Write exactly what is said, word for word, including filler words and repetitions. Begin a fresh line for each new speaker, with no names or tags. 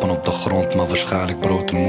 trappen op de grond, maar waarschijnlijk brood en